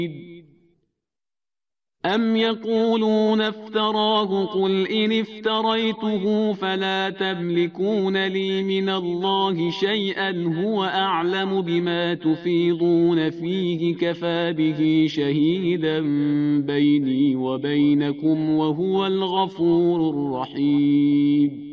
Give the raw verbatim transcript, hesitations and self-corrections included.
أم يقولون افتراه قل إن افتريته فلا تملكون لي من الله شيئا هو أعلم بما تفيضون فيه كفى به شهيدا بيني وبينكم وهو الغفور الرحيم